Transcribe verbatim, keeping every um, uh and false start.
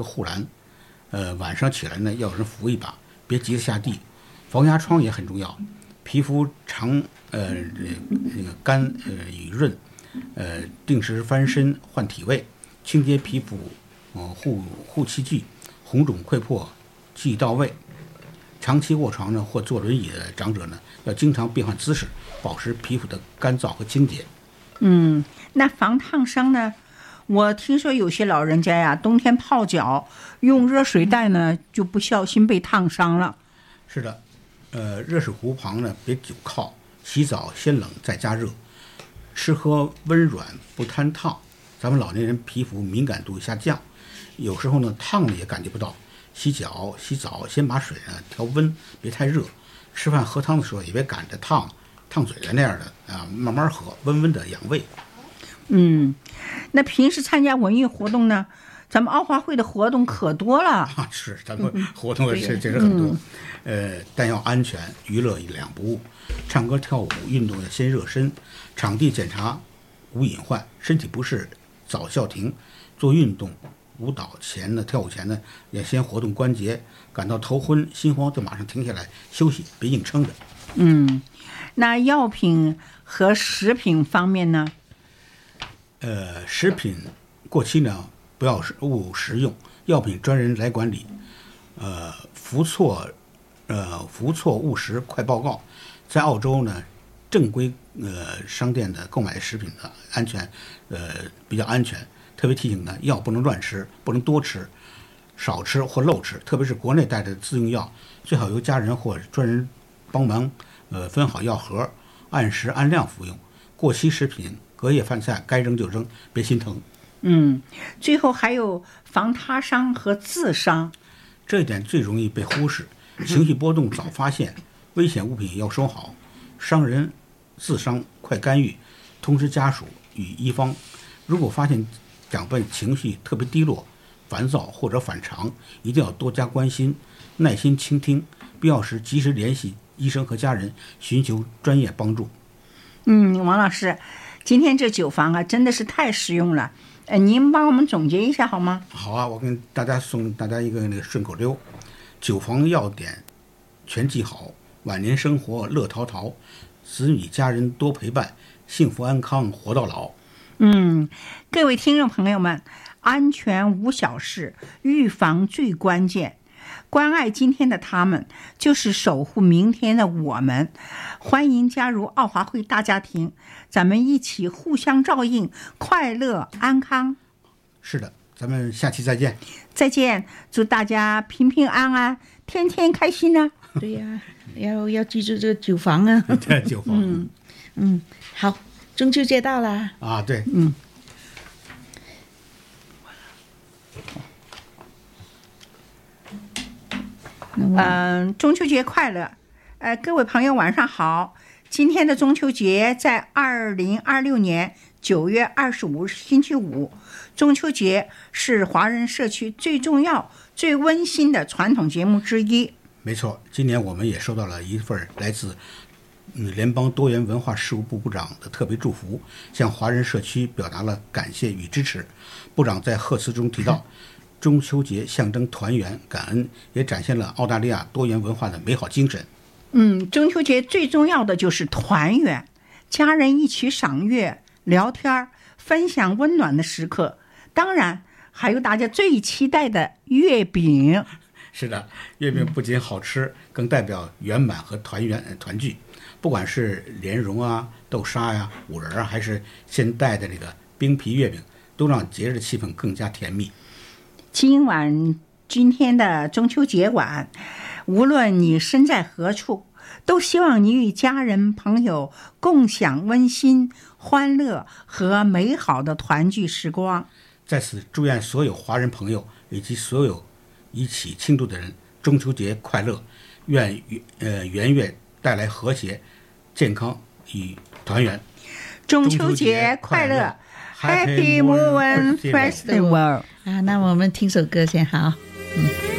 护栏，呃，晚上起来呢要有人扶一把，别急着下地。防压疮也很重要，皮肤常呃那个干呃与润，呃定时翻身换体位，清洁皮肤，呃护护器具，红肿溃破忌到位。长期卧床呢或坐轮椅的长者呢，要经常变换姿势，保持皮肤的干燥和清洁。 嗯，那防烫伤呢？我听说有些老人家呀，冬天泡脚用热水袋呢，就不小心被烫伤了。 是的，呃，热水壶旁呢别久靠，洗澡先冷再加热，吃喝温软不贪烫。咱们老年人皮肤敏感度下降，有时候呢烫了也感觉不到。洗脚洗澡先把水呢调温，别太热。吃饭喝汤的时候也别赶着烫烫嘴的那样的啊，慢慢喝，温温的养胃。 嗯，那平时参加文艺活动呢？咱们奥华会的活动可多了啊，是咱们活动是确实很多，嗯、呃，但要安全，娱乐两不误。唱歌跳舞运动要先热身，场地检查无隐患，身体不适早叫停。做运动舞蹈前呢，跳舞前呢，也先活动关节，感到头昏心慌就马上停下来休息，别硬撑着。 嗯，那药品和食品方面呢？ 呃，食品过期呢，不要误食用，药品专人来管理。呃，服错，呃，服错误食快报告。在澳洲呢，正规呃商店的购买食品的安全，呃比较安全。特别提醒呢，药不能乱吃，不能多吃，少吃或漏吃。特别是国内带的自用药，最好由家人或专人帮忙，呃分好药盒，按时按量服用。过期食品、隔夜饭菜该扔就扔，别心疼。 嗯，最后还有防他伤和自伤， 这一点最容易被忽视。情绪波动早发现，危险物品要收好，伤人自伤快干预，通知家属与医方。如果发现长辈情绪特别低落、烦躁或者反常，一定要多加关心，耐心倾听，必要时及时联系医生和家人，寻求专业帮助。 嗯，王老师，今天这酒方啊，真的是太实用了。呃，您帮我们总结一下好吗？ 好啊，我跟大家送大家一个那个顺口溜：酒房要点全记好，晚年生活乐陶陶，子女家人多陪伴，幸福安康活到老。 嗯，各位听众朋友们，安全无小事，预防最关键。关爱今天的他们，就是守护明天的我们。欢迎加入奥华会大家庭，咱们一起互相照应，快乐安康。 是的，咱们下期再见。 再见，祝大家平平安安，天天开心啊！ 对呀、啊，要要记住这个酒房啊。 对，酒房。 嗯嗯，好，中秋节到了啊，对， 嗯。嗯、呃，中秋节快乐！呃，各位朋友晚上好。今天的中秋节在二零二六年九月二十五日星期五。中秋节是华人社区最重要、最温馨的传统节目之一。 没错，今年我们也收到了一份来自嗯联邦多元文化事务部部长的特别祝福，向华人社区表达了感谢与支持。部长在贺词中提到，中秋节象征团圆感恩，也展现了澳大利亚多元文化的美好精神。 嗯，中秋节最重要的就是团圆，家人一起赏月、聊天，分享温暖的时刻。当然，还有大家最期待的月饼。 是的，月饼不仅好吃，更代表圆满和团圆团聚。不管是莲蓉啊、豆沙呀、五仁啊，还是现代的这个冰皮月饼，都让节日气氛更加甜蜜。 今晚今天的中秋节晚，无论你身在何处，都希望你与家人朋友共享温馨、欢乐和美好的团聚时光。 在此祝愿所有华人朋友以及所有一起庆祝的人中秋节快乐，愿呃圆月带来和谐、健康与团圆。 中秋节快乐 ，Happy Moon Festival！ 啊，那我们听首歌先好。嗯。